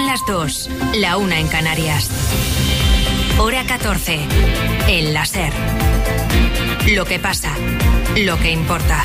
las 2, la 1 en Canarias. Hora 14, en la SER. Lo que pasa, lo que importa.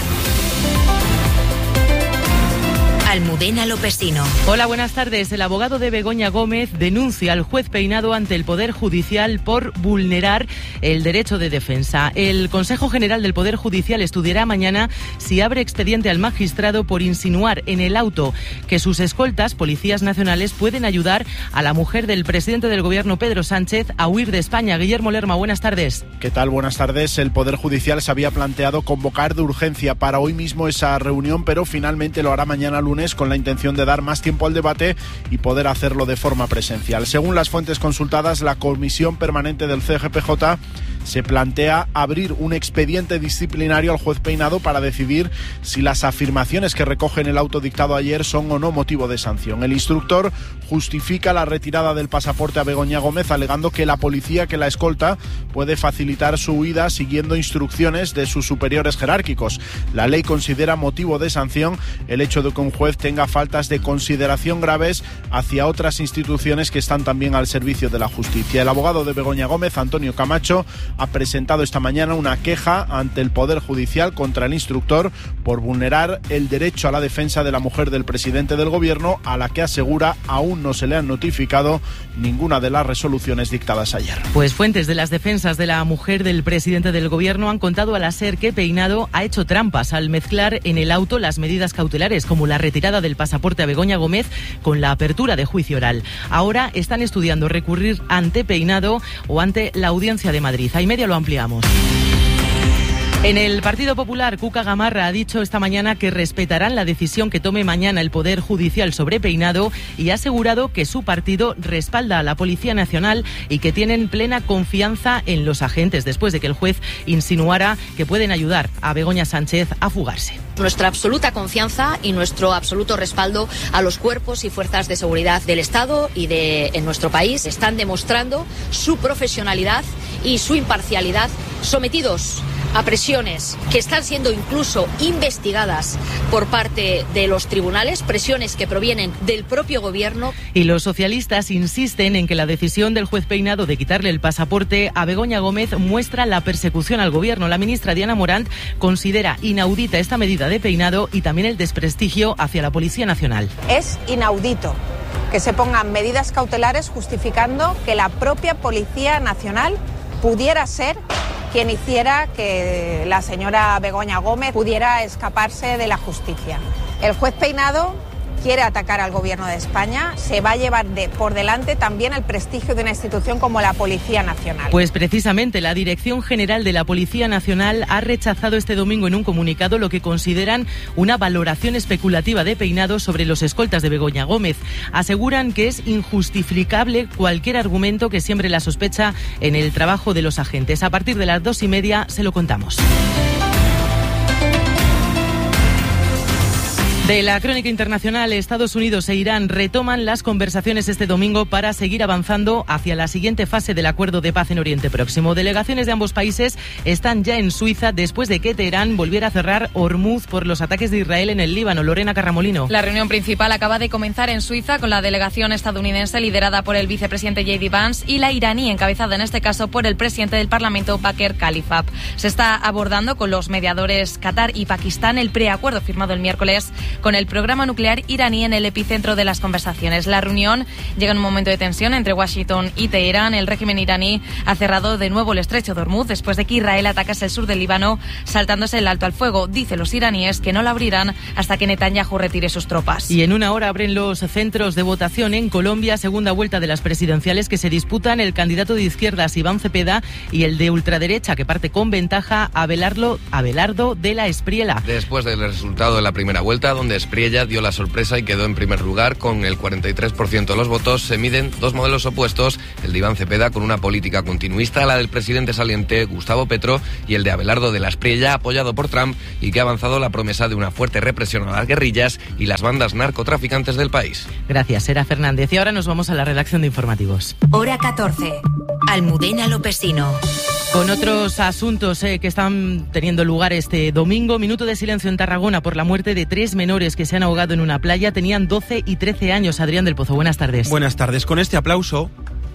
Almudena Lopesino. Hola, buenas tardes. El abogado de Begoña Gómez denuncia al juez Peinado ante el Poder Judicial por vulnerar el derecho de defensa. El Consejo General del Poder Judicial estudiará mañana si abre expediente al magistrado por insinuar en el auto que sus escoltas, policías nacionales, pueden ayudar a la mujer del presidente del Gobierno, Pedro Sánchez, a huir de España. Guillermo Lerma, buenas tardes. ¿Qué tal? Buenas tardes. El Poder Judicial se había planteado convocar de urgencia para hoy mismo esa reunión, pero finalmente lo hará mañana lunes con la intención de dar más tiempo al debate y poder hacerlo de forma presencial. Según las fuentes consultadas, la Comisión Permanente del CGPJ se plantea abrir un expediente disciplinario al juez Peinado para decidir si las afirmaciones que recoge en el auto dictado ayer son o no motivo de sanción. El instructor justifica la retirada del pasaporte a Begoña Gómez alegando que la policía que la escolta puede facilitar su huida siguiendo instrucciones de sus superiores jerárquicos. La ley considera motivo de sanción el hecho de que un juez tenga faltas de consideración graves hacia otras instituciones que están también al servicio de la justicia. El abogado de Begoña Gómez, Antonio Camacho, ha presentado esta mañana una queja ante el Poder Judicial contra el instructor por vulnerar el derecho a la defensa de la mujer del presidente del Gobierno, a la que asegura aún no se le han notificado ninguna de las resoluciones dictadas ayer. Pues fuentes de las defensas de la mujer del presidente del Gobierno han contado a la SER que Peinado ha hecho trampas al mezclar en el auto las medidas cautelares, como la retirada del pasaporte a Begoña Gómez con la apertura de juicio oral. Ahora están estudiando recurrir ante Peinado o ante la Audiencia de Madrid. Y media lo ampliamos. En el Partido Popular, Cuca Gamarra ha dicho esta mañana que respetarán la decisión que tome mañana el Poder Judicial sobre Peinado y ha asegurado que su partido respalda a la Policía Nacional y que tienen plena confianza en los agentes después de que el juez insinuara que pueden ayudar a Begoña Sánchez a fugarse. Nuestra absoluta confianza y nuestro absoluto respaldo a los cuerpos y fuerzas de seguridad del Estado y en nuestro país están demostrando su profesionalidad y su imparcialidad, sometidos a presiones que están siendo incluso investigadas por parte de los tribunales, presiones que provienen del propio Gobierno. Y los socialistas insisten en que la decisión del juez Peinado de quitarle el pasaporte a Begoña Gómez muestra la persecución al Gobierno. La ministra Diana Morant considera inaudita esta medida de Peinado y también el desprestigio hacia la Policía Nacional. Es inaudito que se pongan medidas cautelares justificando que la propia Policía Nacional pudiera ser quien hiciera que la señora Begoña Gómez pudiera escaparse de la justicia. El juez Peinado quiere atacar al Gobierno de España, se va a llevar por delante también el prestigio de una institución como la Policía Nacional. Pues precisamente la Dirección General de la Policía Nacional ha rechazado este domingo en un comunicado lo que consideran una valoración especulativa de Peinado sobre los escoltas de Begoña Gómez. Aseguran que es injustificable cualquier argumento que siembre la sospecha en el trabajo de los agentes. A partir de las 2:30 se lo contamos. De la crónica internacional, Estados Unidos e Irán retoman las conversaciones este domingo para seguir avanzando hacia la siguiente fase del acuerdo de paz en Oriente Próximo. Delegaciones de ambos países están ya en Suiza después de que Teherán volviera a cerrar Hormuz por los ataques de Israel en el Líbano. Lorena Carramolino. La reunión principal acaba de comenzar en Suiza con la delegación estadounidense liderada por el vicepresidente J.D. Vance y la iraní encabezada en este caso por el presidente del Parlamento Baker Khalifab. Se está abordando con los mediadores Qatar y Pakistán el preacuerdo firmado el miércoles con el programa nuclear iraní en el epicentro de las conversaciones. La reunión llega en un momento de tensión entre Washington y Teherán. El régimen iraní ha cerrado de nuevo el estrecho de Hormuz después de que Israel atacase el sur del Líbano saltándose el alto al fuego. Dicen los iraníes que no lo abrirán hasta que Netanyahu retire sus tropas. Y en una hora abren los centros de votación en Colombia, segunda vuelta de las presidenciales que se disputan el candidato de izquierdas Iván Cepeda y el de ultraderecha que parte con ventaja Abelardo de la Espriella. Después del resultado de la primera vuelta, donde Espriella dio la sorpresa y quedó en primer lugar con el 43% de los votos, se miden dos modelos opuestos, el de Iván Cepeda con una política continuista, la del presidente saliente Gustavo Petro, y el de Abelardo de la Espriella, apoyado por Trump y que ha avanzado la promesa de una fuerte represión a las guerrillas y las bandas narcotraficantes del país. Gracias, Sera Fernández. Y ahora nos vamos a la redacción de informativos. Hora 14. Almudena Lopesino. Con otros asuntos que están teniendo lugar este domingo, minuto de silencio en Tarragona por la muerte de 3 menores que se han ahogado en una playa. Tenían 12 y 13 años. Adrián del Pozo, buenas tardes. Buenas tardes. Con este aplauso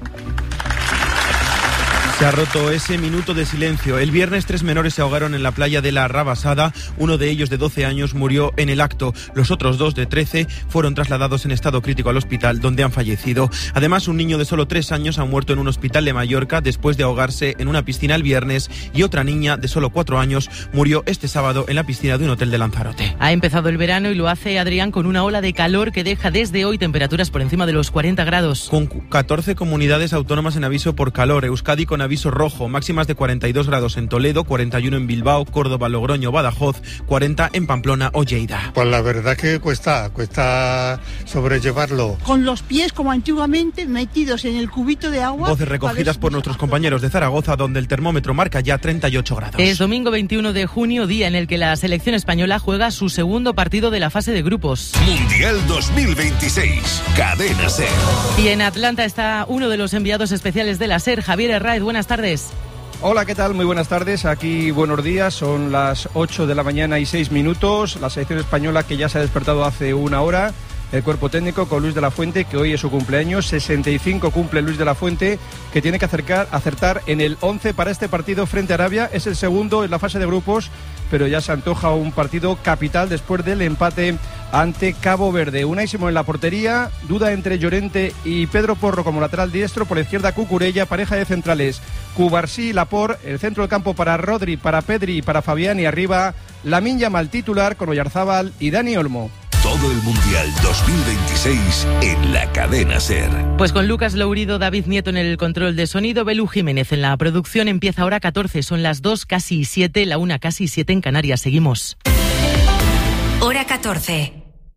se ha roto ese minuto de silencio. El viernes 3 menores se ahogaron en la playa de la Rabasada. Uno de ellos, de 12 años, murió en el acto. Los otros 2, de 13, fueron trasladados en estado crítico al hospital, donde han fallecido. Además, un niño de solo 3 años ha muerto en un hospital de Mallorca después de ahogarse en una piscina el viernes, y otra niña de solo 4 años murió este sábado en la piscina de un hotel de Lanzarote. Ha empezado el verano y lo hace, Adrián, con una ola de calor que deja desde hoy temperaturas por encima de los 40 grados. Con 14 comunidades autónomas en aviso por calor. Euskadi con aviso rojo, máximas de 42 grados en Toledo, 41 en Bilbao, Córdoba, Logroño, Badajoz, 40 en Pamplona o Lleida. Pues la verdad que cuesta sobrellevarlo. Con los pies, como antiguamente, metidos en el cubito de agua. Voces recogidas por nuestros compañeros de Zaragoza, donde el termómetro marca ya 38 grados. Es domingo 21 de junio, día en el que la selección española juega su segundo partido de la fase de grupos. Mundial 2026, Cadena SER. Y en Atlanta está uno de los enviados especiales de la SER, Javier Herráez. Buenas tardes. Hola, ¿qué tal? Muy buenas tardes. Aquí buenos días. Son las 8 de la mañana y 6 minutos. La selección española que ya se ha despertado hace una hora. El cuerpo técnico con Luis de la Fuente, que hoy es su cumpleaños. 65 cumple Luis de la Fuente, que tiene que acertar en el 11 para este partido frente a Arabia. Es el segundo en la fase de grupos, pero ya se antoja un partido capital después del empate ante Cabo Verde. Unai Simón en la portería, duda entre Llorente y Pedro Porro como lateral diestro, por la izquierda Cucurella, pareja de centrales Cubarsí y Laporte, el centro del campo para Rodri, para Pedri y para Fabián, y arriba Lamine Yamal titular con Oyarzábal y Dani Olmo. Todo el Mundial 2026 en la Cadena SER. Pues con Lucas Lourido, David Nieto en el control de sonido, Belú Jiménez en la producción. Empieza ahora 14, son las 2 casi 7, la 1 casi 7 en Canarias. Seguimos. Hora 14.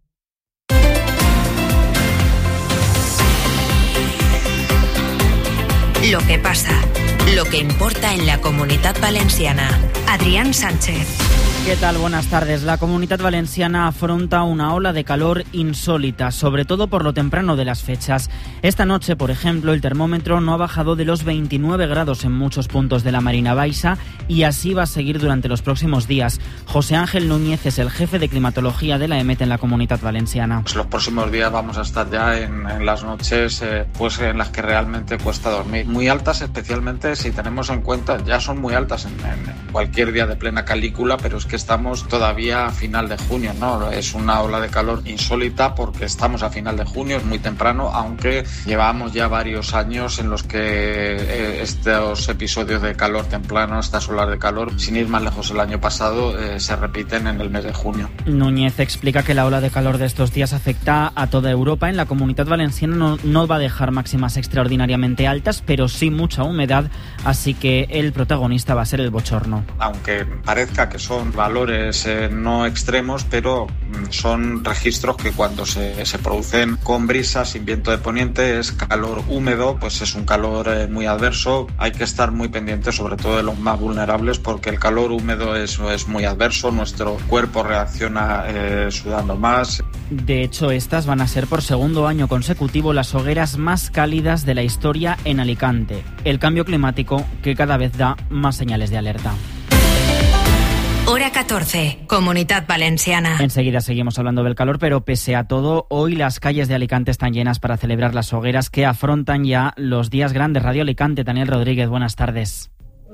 Lo que pasa, lo que importa en la Comunitat Valenciana. Adrián Sánchez. ¿Qué tal? Buenas tardes. La Comunitat Valenciana afronta una ola de calor insólita, sobre todo por lo temprano de las fechas. Esta noche, por ejemplo, el termómetro no ha bajado de los 29 grados en muchos puntos de la Marina Baixa, y así va a seguir durante los próximos días. José Ángel Núñez es el jefe de climatología de la EMET en la Comunitat Valenciana. Pues los próximos días vamos a estar ya en las noches pues en las que realmente cuesta dormir. Muy altas, especialmente si tenemos en cuenta, ya son muy altas en cualquier día de plena canícula, pero es que estamos todavía a final de junio, ¿no? Es una ola de calor insólita porque estamos a final de junio, es muy temprano, aunque llevamos ya varios años en los que estos episodios de calor temprano, estas olas de calor, sin ir más lejos el año pasado, se repiten en el mes de junio. Núñez explica que la ola de calor de estos días afecta a toda Europa. En la Comunitat Valenciana no va a dejar máximas extraordinariamente altas, pero sí mucha humedad, así que el protagonista va a ser el bochorno. Aunque parezca que son valores no extremos, pero son registros que cuando se producen con brisas, sin viento de poniente, es calor húmedo, pues es un calor muy adverso. Hay que estar muy pendientes, sobre todo de los más vulnerables, porque el calor húmedo es muy adverso. Nuestro cuerpo reacciona sudando más. De hecho, estas van a ser por segundo año consecutivo las hogueras más cálidas de la historia en Alicante. El cambio climático que cada vez da más señales de alerta. Hora 14, Comunitat Valenciana. Enseguida seguimos hablando del calor, pero pese a todo, hoy las calles de Alicante están llenas para celebrar las hogueras que afrontan ya los días grandes. Radio Alicante, Daniel Rodríguez, buenas tardes.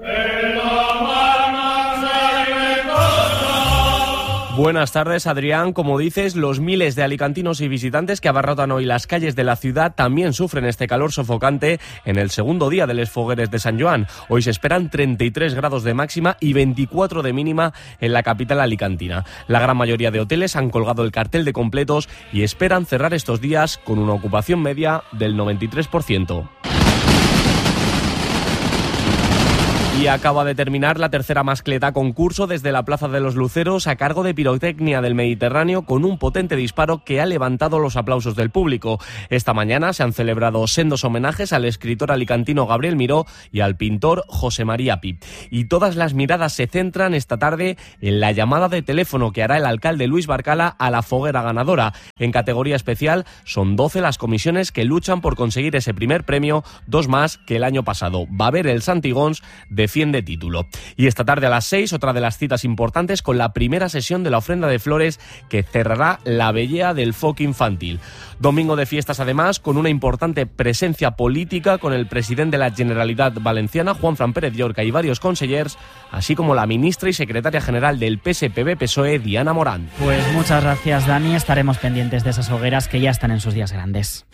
Buenas tardes, Adrián. Como dices, los miles de alicantinos y visitantes que abarrotan hoy las calles de la ciudad también sufren este calor sofocante en el segundo día de Les Fogueres de Sant Joan. Hoy se esperan 33 grados de máxima y 24 de mínima en la capital alicantina. La gran mayoría de hoteles han colgado el cartel de completos y esperan cerrar estos días con una ocupación media del 93%. Y acaba de terminar la tercera mascleta concurso desde la Plaza de los Luceros a cargo de Pirotecnia del Mediterráneo, con un potente disparo que ha levantado los aplausos del público. Esta mañana se han celebrado sendos homenajes al escritor alicantino Gabriel Miró y al pintor José María Pi. Y todas las miradas se centran esta tarde en la llamada de teléfono que hará el alcalde Luis Barcala a la foguera ganadora. En categoría especial son 12 las comisiones que luchan por conseguir ese primer premio, 2 más que el año pasado. Va a haber el Santigons de defiende título. Y esta tarde a las 6, otra de las citas importantes con la primera sesión de la ofrenda de flores que cerrará la vellea del foc infantil. Domingo de fiestas además, con una importante presencia política con el presidente de la Generalitat Valenciana, Juanfran Pérez Llorca, y varios consellers, así como la ministra y secretaria general del PSPB-PSOE, Diana Morán. Pues muchas gracias, Dani. Estaremos pendientes de esas hogueras que ya están en sus días grandes.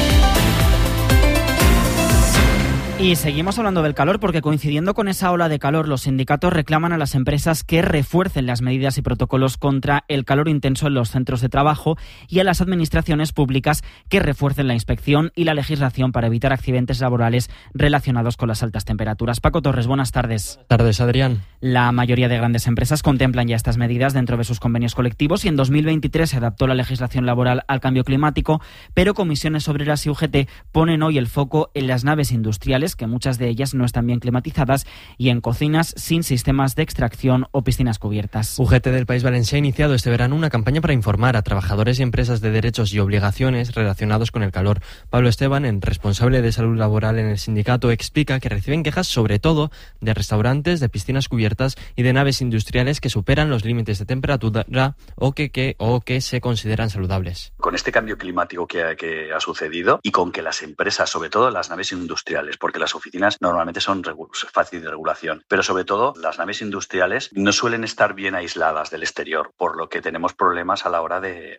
Y seguimos hablando del calor porque, coincidiendo con esa ola de calor, los sindicatos reclaman a las empresas que refuercen las medidas y protocolos contra el calor intenso en los centros de trabajo y a las administraciones públicas que refuercen la inspección y la legislación para evitar accidentes laborales relacionados con las altas temperaturas. Paco Torres, buenas tardes. Buenas tardes, Adrián. La mayoría de grandes empresas contemplan ya estas medidas dentro de sus convenios colectivos y en 2023 se adaptó la legislación laboral al cambio climático, pero Comisiones Obreras y UGT ponen hoy el foco en las naves industriales, que muchas de ellas no están bien climatizadas, y en cocinas sin sistemas de extracción o piscinas cubiertas. UGT del País Valencià ha iniciado este verano una campaña para informar a trabajadores y empresas de derechos y obligaciones relacionados con el calor. Pablo Esteban, el responsable de salud laboral en el sindicato, explica que reciben quejas sobre todo de restaurantes, de piscinas cubiertas y de naves industriales que superan los límites de temperatura o que se consideran saludables. Con este cambio climático que ha sucedido y con que las empresas, sobre todo las naves industriales, porque las oficinas normalmente son fáciles de regulación, pero sobre todo las naves industriales no suelen estar bien aisladas del exterior, por lo que tenemos problemas a la hora de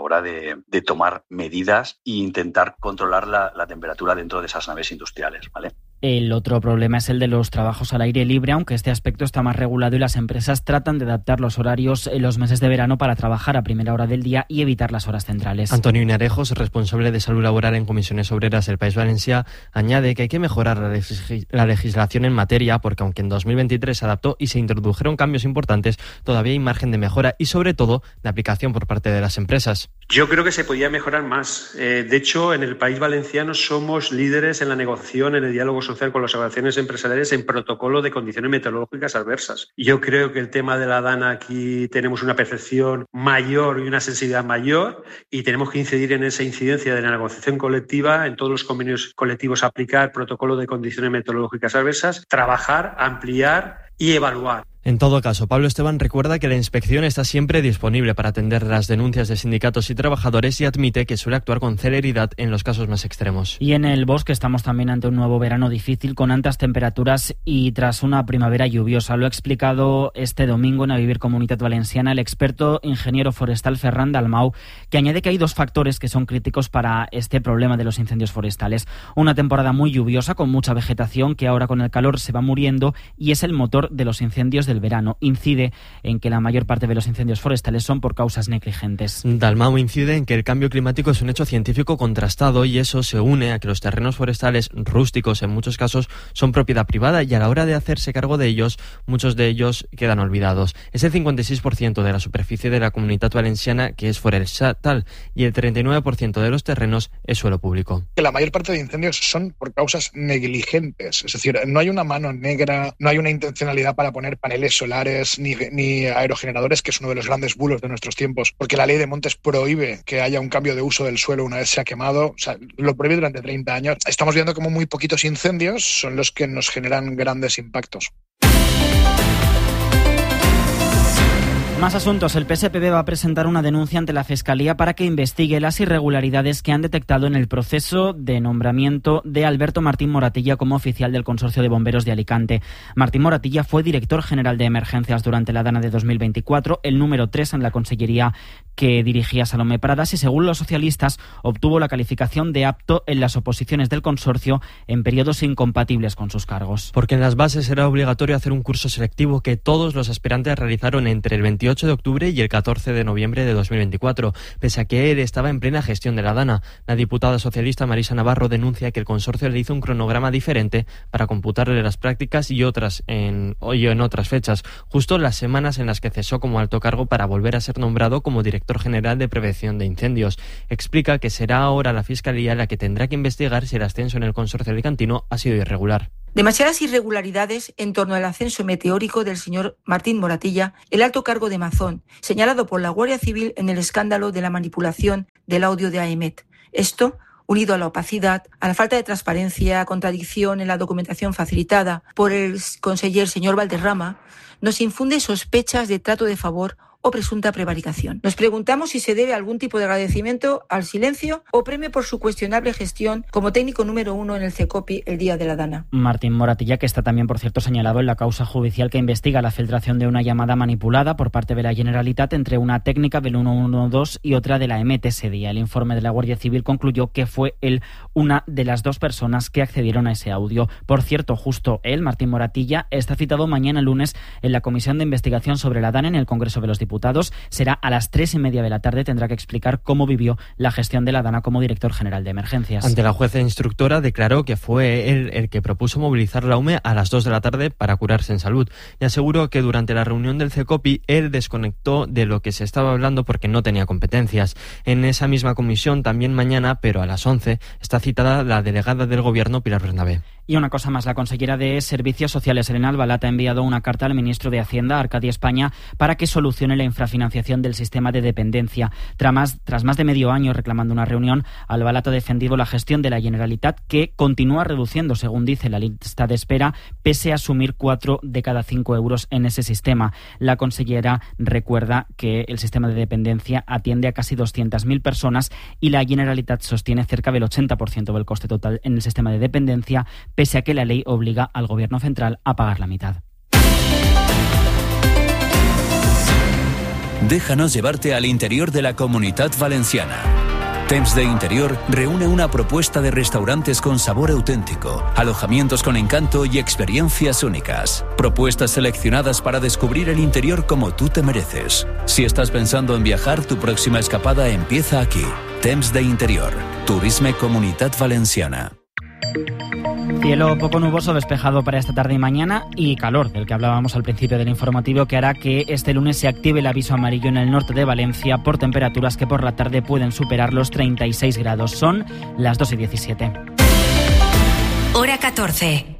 tomar medidas e intentar controlar la temperatura dentro de esas naves industriales, ¿vale? El otro problema es el de los trabajos al aire libre, aunque este aspecto está más regulado y las empresas tratan de adaptar los horarios en los meses de verano para trabajar a primera hora del día y evitar las horas centrales. Antonio Inarejos, responsable de salud laboral en Comisiones Obreras del País Valencià, añade que hay que mejorar la legislación en materia porque aunque en 2023 se adaptó y se introdujeron cambios importantes, todavía hay margen de mejora y sobre todo de aplicación por parte de las empresas. Yo creo que se podía mejorar más. De hecho, en el País Valenciano somos líderes en la negociación, en el diálogo social con las asociaciones empresariales en protocolo de condiciones meteorológicas adversas. Yo creo que el tema de la DANA aquí tenemos una percepción mayor y una sensibilidad mayor y tenemos que incidir en esa incidencia de la negociación colectiva, en todos los convenios colectivos aplicar protocolo de condiciones meteorológicas adversas, trabajar, ampliar y evaluar. En todo caso, Pablo Esteban recuerda que la inspección está siempre disponible para atender las denuncias de sindicatos y trabajadores y admite que suele actuar con celeridad en los casos más extremos. Y en el bosque estamos también ante un nuevo verano difícil con altas temperaturas y tras una primavera lluviosa. Lo ha explicado este domingo en A Vivir Comunitat Valenciana el experto ingeniero forestal Ferran Dalmau, que añade que hay dos factores que son críticos para este problema de los incendios forestales. Una temporada muy lluviosa con mucha vegetación que ahora con el calor se va muriendo y es el motor de los incendios del verano. Incide en que la mayor parte de los incendios forestales son por causas negligentes. Dalmau incide en que el cambio climático es un hecho científico contrastado y eso se une a que los terrenos forestales rústicos en muchos casos son propiedad privada y a la hora de hacerse cargo de ellos, muchos de ellos quedan olvidados. Es el 56% de la superficie de la Comunitat Valenciana que es forestal y el 39% de los terrenos es suelo público. La mayor parte de incendios son por causas negligentes, es decir, no hay una mano negra, no hay una intencionalidad para poner paneles solares ni aerogeneradores, que es uno de los grandes bulos de nuestros tiempos, porque la ley de montes prohíbe que haya un cambio de uso del suelo una vez se ha quemado, o sea, lo prohíbe durante 30 años. Estamos viendo como muy poquitos incendios son los que nos generan grandes impactos. Más asuntos. El PSPB va a presentar una denuncia ante la Fiscalía para que investigue las irregularidades que han detectado en el proceso de nombramiento de Alberto Martín Moratilla como oficial del Consorcio de Bomberos de Alicante. Martín Moratilla fue director general de emergencias durante la DANA de 2024, el número 3 en la consellería que dirigía Salomé Pradas y, según los socialistas, obtuvo la calificación de apto en las oposiciones del consorcio en periodos incompatibles con sus cargos. Porque en las bases era obligatorio hacer un curso selectivo que todos los aspirantes realizaron entre el 28 de octubre y el 14 de noviembre de 2024, pese a que él estaba en plena gestión de la DANA. La diputada socialista Marisa Navarro denuncia que el consorcio le hizo un cronograma diferente para computarle las prácticas y en otras fechas, justo las semanas en las que cesó como alto cargo para volver a ser nombrado como director general de prevención de incendios. Explica que será ahora la Fiscalía la que tendrá que investigar si el ascenso en el consorcio alicantino ha sido irregular. Demasiadas irregularidades en torno al ascenso meteórico del señor Martín Moratilla, el alto cargo de Mazón, señalado por la Guardia Civil en el escándalo de la manipulación del audio de AEMET. Esto unido a la opacidad, a la falta de transparencia, contradicción en la documentación facilitada por el conseller señor Valderrama, nos infunde sospechas de trato de favor o presunta prevaricación. Nos preguntamos si se debe algún tipo de agradecimiento al silencio o premio por su cuestionable gestión como técnico número 1 en el CECOPI el día de la Dana. Martín Moratilla, que está también, por cierto, señalado en la causa judicial que investiga la filtración de una llamada manipulada por parte de la Generalitat entre una técnica del 112 y otra de la EMET ese día. El informe de la Guardia Civil concluyó que fue él una de las dos personas que accedieron a ese audio. Por cierto, justo él, Martín Moratilla, está citado mañana lunes en la Comisión de Investigación sobre la Dana en el Congreso de los Diputados. Será a las 3:30 de la tarde. Tendrá que explicar cómo vivió la gestión de la Dana como director general de emergencias. Ante la jueza instructora declaró que fue él el que propuso movilizar la UME a las 2 de la tarde para curarse en salud y aseguró que durante la reunión del CECOPI él desconectó de lo que se estaba hablando porque no tenía competencias. En esa misma comisión, también mañana, pero a las 11, está citada la delegada del Gobierno, Pilar Bernabé. Y una cosa más, la consellera de Servicios Sociales, Elena Albalat, ha enviado una carta al ministro de Hacienda, Arcadio España, para que solucione la infrafinanciación del sistema de dependencia. Tras más de medio año reclamando una reunión, Albalat ha defendido la gestión de la Generalitat, que continúa reduciendo, según dice, la lista de espera, pese a asumir 4 de cada 5 euros en ese sistema. La consellera recuerda que el sistema de dependencia atiende a casi 200.000 personas y la Generalitat sostiene cerca del 80% del coste total en el sistema de dependencia, pese a que la ley obliga al Gobierno central a pagar la mitad. Déjanos llevarte al interior de la Comunitat Valenciana. Temps de Interior reúne una propuesta de restaurantes con sabor auténtico, alojamientos con encanto y experiencias únicas. Propuestas seleccionadas para descubrir el interior como tú te mereces. Si estás pensando en viajar, tu próxima escapada empieza aquí. Temps de Interior. Turisme Comunitat Valenciana. Cielo poco nuboso, despejado para esta tarde y mañana, y calor, del que hablábamos al principio del informativo, que hará que este lunes se active el aviso amarillo en el norte de Valencia por temperaturas que por la tarde pueden superar los 36 grados. Son las 2:17. Hora 14.